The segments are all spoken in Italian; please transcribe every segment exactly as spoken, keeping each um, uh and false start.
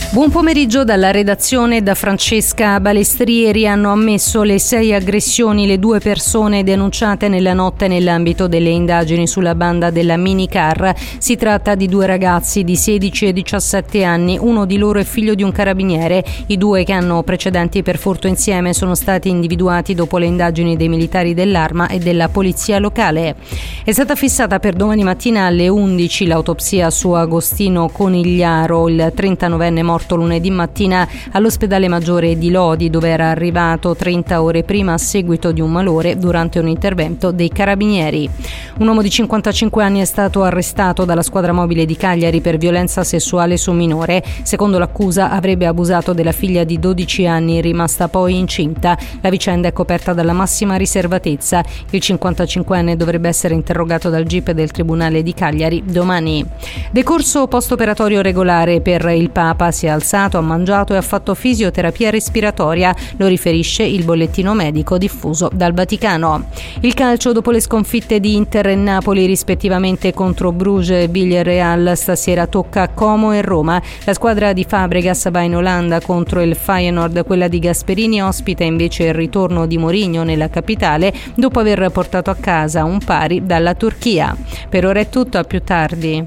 Buon pomeriggio dalla redazione da Francesca Balestrieri. Hanno ammesso le sei aggressioni le due persone denunciate nella notte nell'ambito delle indagini sulla banda della minicar. Si tratta di due ragazzi di sedici e diciassette anni, uno di loro è figlio di un carabiniere. I due, che hanno precedenti per furto insieme, sono stati individuati dopo le indagini dei militari dell'Arma e della polizia locale. È stata fissata per domani mattina alle undici l'autopsia su Agostino Conigliaro, il trentanovenne morto lunedì mattina all'ospedale maggiore di Lodi, dove era arrivato trenta ore prima a seguito di un malore durante un intervento dei carabinieri. Un uomo di cinquantacinque anni è stato arrestato dalla squadra mobile di Cagliari per violenza sessuale su minore. Secondo l'accusa avrebbe abusato della figlia di dodici anni, rimasta poi incinta. La vicenda è coperta dalla massima riservatezza. Il cinquantacinquenne dovrebbe essere interrogato dal G I P del Tribunale di Cagliari domani. Decorso post-operatorio regolare per il Papa, si è alzato, ha mangiato e ha fatto fisioterapia respiratoria, lo riferisce il bollettino medico diffuso dal Vaticano. Il calcio, dopo le sconfitte di Inter e Napoli rispettivamente contro Bruges e Villarreal, stasera tocca Como e Roma. La squadra di Fabregas va in Olanda contro il Feyenoord, quella di Gasperini ospita invece il ritorno di Mourinho nella capitale dopo aver portato a casa un pari dalla Turchia. Per ora è tutto, a più tardi.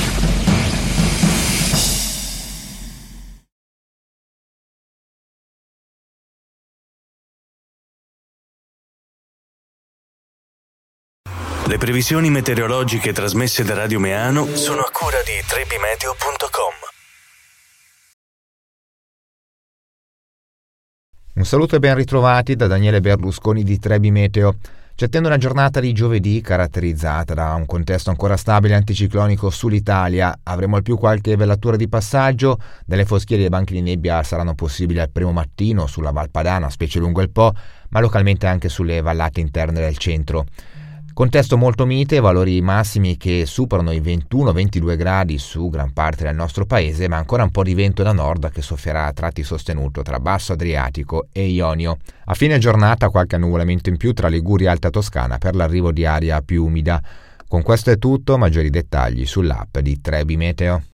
Le previsioni meteorologiche trasmesse da Radio Meano sono a cura di trebimeteo punto com. Un saluto e ben ritrovati da Daniele Berlusconi di Trebi Meteo. Ci attende una giornata di giovedì caratterizzata da un contesto ancora stabile anticiclonico sull'Italia. Avremo al più qualche velatura di passaggio. Delle foschie e banchi di nebbia saranno possibili al primo mattino sulla Val Padana, specie lungo il Po, ma localmente anche sulle vallate interne del centro. Contesto molto mite, valori massimi che superano i ventuno ventidue gradi su gran parte del nostro paese, ma ancora un po' di vento da nord che soffierà a tratti sostenuto tra Basso Adriatico e Ionio. A fine giornata qualche annuvolamento in più tra Liguria e Alta Toscana per l'arrivo di aria più umida. Con questo è tutto, maggiori dettagli sull'app di Trebi Meteo.